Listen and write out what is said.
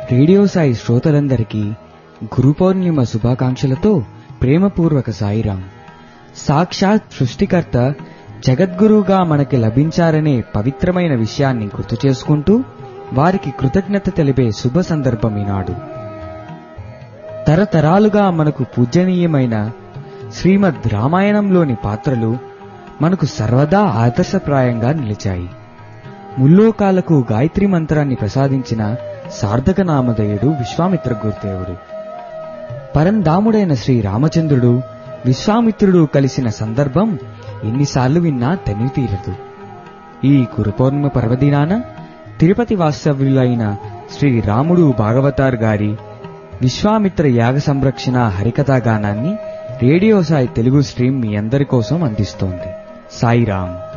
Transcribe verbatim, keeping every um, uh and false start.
Radio Sai శ్రోతలందరికీ గురు పౌర్ణిమ శుభాకాంక్షలతో ప్రేమపూర్వక సాయిరాం. సాక్షాత్ సృష్టికర్త జగద్గురువుగా మనకి లభించారనే పవిత్రమైన విషయాన్ని గుర్తు చేసుకుంటూ వారికి కృతజ్ఞత తెలిపే శుభ సందర్భం ఈనాడు. తరతరాలుగా మనకు పూజనీయమైన శ్రీమద్ రామాయణంలోని పాత్రలు మనకు సర్వదా ఆదర్శప్రాయంగా నిలిచాయి. ముల్లోకాలకు గాయత్రి మంత్రాన్ని ప్రసాదించిన సార్థక నామధేయుడు విశ్వామిత్ర గురుదేవుడు. పరంధాముడైన శ్రీ రామచంద్రుడు విశ్వామిత్రుడు కలిసిన సందర్భం ఎన్నిసార్లు విన్నా తనివి తీరదు. ఈ గురు పౌర్ణిమ పర్వదినాన తిరుపతి వాస్తవ్యులైన శ్రీ రాముడు భాగవతార్ గారి విశ్వామిత్ర యాగ సంరక్షణ హరికథాగానాన్ని రేడియో సాయి తెలుగు స్ట్రీమ్ మీ అందరి కోసం అందిస్తోంది. సాయిరాం.